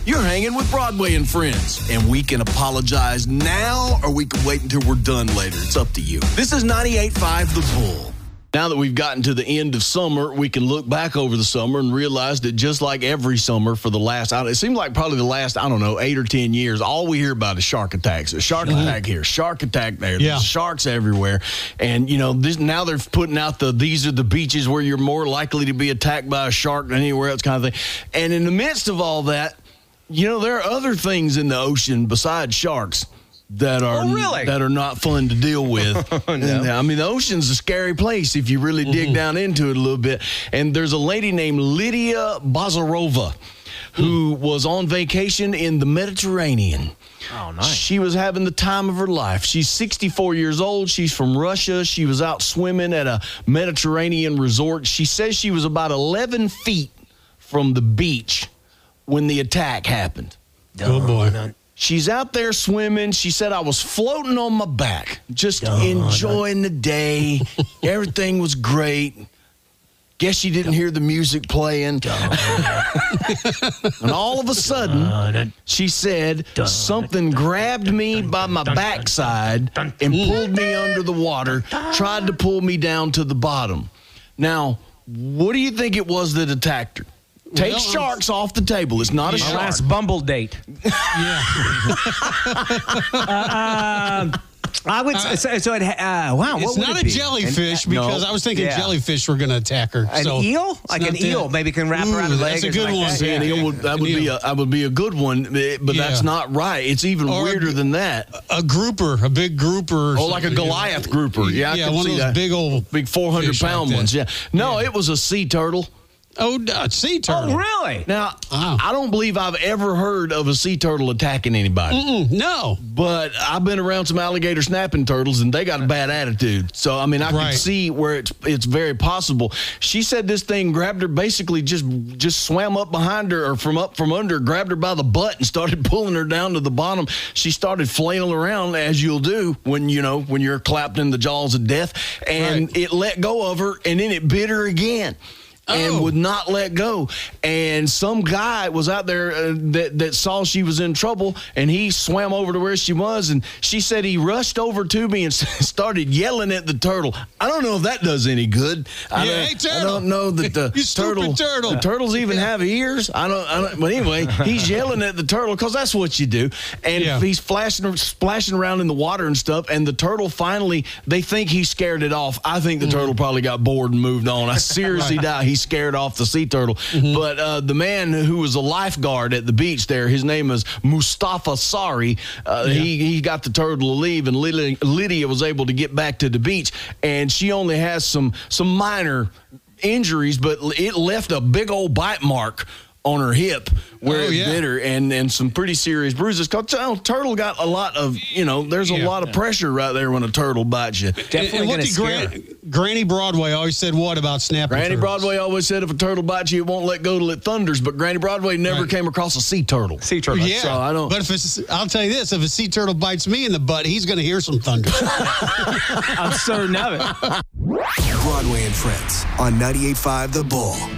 You're hanging with Broadway and Friends, and we can apologize now or we can wait until we're done later. It's up to you. This is 98.5 The Bull. Now that we've gotten to the end of summer, we can look back over the summer and realize that just like every summer for the last, it seems like probably the last, 8 or 10 years, all we hear about is shark attacks. A shark attack here, shark attack there. There's sharks everywhere. And, now they're putting out these are the beaches where you're more likely to be attacked by a shark than anywhere else kind of thing. And in the midst of all that, there are other things in the ocean besides sharks that are not fun to deal with. No. I mean, the ocean's a scary place if you really dig down into it a little bit. And there's a lady named Lydia Bazarova who was on vacation in the Mediterranean. Oh, nice. She was having the time of her life. She's 64 years old. She's from Russia. She was out swimming at a Mediterranean resort. She says she was about 11 feet from the beach when the attack happened. Oh, boy. She's out there swimming. She said, I was floating on my back, just enjoying the day. Everything was great. Guess she didn't hear the music playing. And all of a sudden, she said, something grabbed me by my backside and pulled me under the water, tried to pull me down to the bottom. Now, what do you think it was that attacked her? Take sharks off the table. It's not a shark. My last Bumble date. I would say, wow. It's not a jellyfish because I was thinking jellyfish were going to attack her. An eel? Like an eel. Maybe can wrap around her leg. That's a good one. An eel would be a good one, but that's not right. It's even weirder than that. A grouper, a big grouper. Oh, like a Goliath grouper. Yeah, I can one see of those that. big 400-pound ones. Yeah. No, it was a sea turtle. Oh, a sea turtle. Oh, really? Now, I don't believe I've ever heard of a sea turtle attacking anybody. No. But I've been around some alligator snapping turtles, and they got a bad attitude. So, I mean, I can see where it's very possible. She said this thing grabbed her, basically just swam up behind her or from under, grabbed her by the butt and started pulling her down to the bottom. She started flailing around, as you'll do when you're clapped in the jaws of death. And it let go of her, and then it bit her again. And would not let go. And some guy was out there that saw she was in trouble, and he swam over to where she was, and she said he rushed over to me and started yelling at the turtle. I don't know if that does any good. Hey, turtle. I don't know that the turtle. The turtles even have ears. I don't. But anyway, he's yelling at the turtle because that's what you do. And he's splashing around in the water and stuff, and the turtle finally, they think he scared it off. I think the turtle probably got bored and moved on. I seriously doubt he scared off the sea turtle. But the man who was a lifeguard at the beach there, his name is Mustafa Sari. He got the turtle to leave, and Lydia was able to get back to the beach, and she only has some minor injuries, but it left a big old bite mark on her hip where it bit her, and some pretty serious bruises. Because turtle got a lot of, there's a lot of pressure right there when a turtle bites you. Definitely going to scare her. Granny Broadway always said what about snapping Granny turtles? Broadway always said if a turtle bites you, it won't let go till it thunders. But Granny Broadway never came across a sea turtle. Sea turtle. Yeah, so I don't. But I'll tell you this: if a sea turtle bites me in the butt, he's going to hear some thunder. I'm certain of it. Broadway and Friends on 98.5 The Bull.